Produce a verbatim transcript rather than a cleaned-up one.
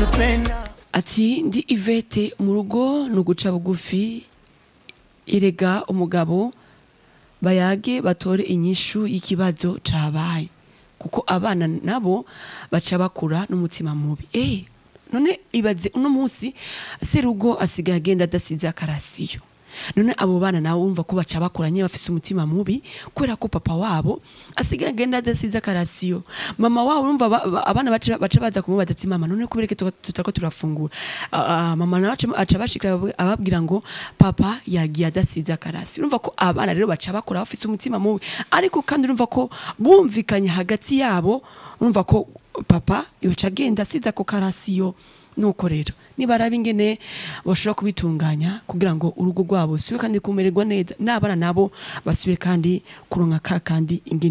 ati ndi Ivete mu rugo nuguca bugufi irega umugabo bayage batore inyishu y'ikibazo cabaye kuko abana nabo baca bakura n'umutima mubi eh none ibaze uno munsi serugo asigaye agenda adasize akarasiyo none abo bana nawe wumva ko baca bakoranye bafise umutima mubi kubera ko papa wabo asigaye agenda adasize akarasiyo mama wabo urumva abana baca baca baza kumubaza ati mama none kubereke tutarako turafungura uh, mama nawe aca bashikira ababwira ngo papa yagiye adasize akarasiyo urumva ko abana rero baca bakora bafise umutima mubi ariko kandi urumva ko bumvikanye hagati yabo urumva ko papa yoca agenda asize ako karasiyo nuko rero nibaraba ingene bashobora kubitunganya kugira ngo urugo rwabo sube kandi kumererwa neza n'abana nabo basubire kandi kuronka ka kandi ingene